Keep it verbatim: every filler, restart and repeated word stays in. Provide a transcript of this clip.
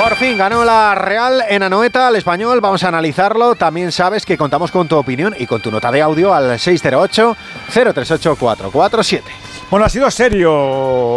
Por fin ganó la Real en Anoeta al Español. Vamos a analizarlo. También sabes que contamos con tu opinión y con tu nota de audio al seis cero ocho, cero tres ocho, cuatro cuatro siete. Bueno, ha sido serio